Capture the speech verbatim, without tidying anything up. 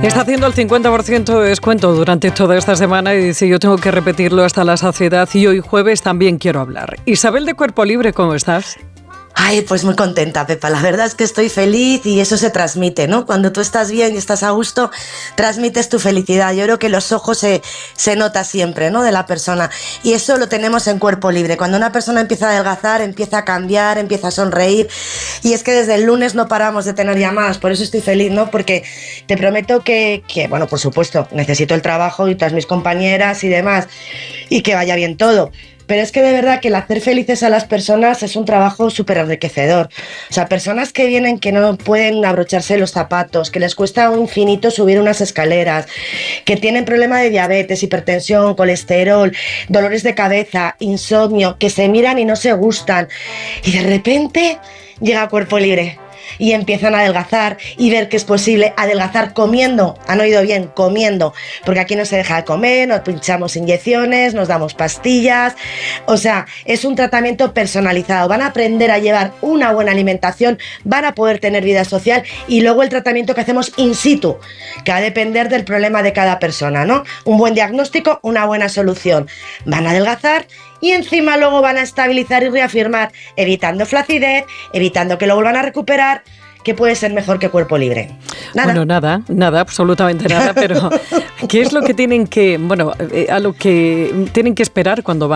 Está haciendo el cincuenta por ciento de descuento durante toda esta semana y dice, yo tengo que repetirlo hasta la saciedad y hoy jueves también quiero hablar. Isabel de Cuerpo Libre, ¿cómo estás? Ay, pues muy contenta, Pepa. La verdad es que estoy feliz y eso se transmite, ¿no? Cuando tú estás bien y estás a gusto, transmites tu felicidad. Yo creo que los ojos se, se nota siempre, ¿no? De la persona. Y eso lo tenemos en Cuerpo Libre. Cuando una persona empieza a adelgazar, empieza a cambiar, empieza a sonreír. Y es que desde el lunes no paramos de tener llamadas. Por eso estoy feliz, ¿no? Porque te prometo que, que bueno, por supuesto, necesito el trabajo y todas mis compañeras y demás. Y que vaya bien todo. Pero es que de verdad que el hacer felices a las personas es un trabajo súper enriquecedor. O sea, personas que vienen que no pueden abrocharse los zapatos, que les cuesta un infinito subir unas escaleras, que tienen problema de diabetes, hipertensión, colesterol, dolores de cabeza, insomnio, que se miran y no se gustan. Y de repente llega Cuerpo Libre. Y empiezan a adelgazar y ver que es posible adelgazar comiendo, han oído bien, comiendo, porque aquí no se deja de comer, nos pinchamos inyecciones, nos damos pastillas, o sea, es un tratamiento personalizado, van a aprender a llevar una buena alimentación, van a poder tener vida social y luego el tratamiento que hacemos in situ, que va a depender del problema de cada persona, ¿no? Un buen diagnóstico, una buena solución, van a adelgazar y encima luego van a estabilizar y reafirmar, evitando flacidez, evitando que lo vuelvan a recuperar, que puede ser mejor que Cuerpo Libre. Nada. Bueno, nada, nada, absolutamente nada, pero ¿qué es lo que tienen que, bueno, a lo que tienen que esperar cuando van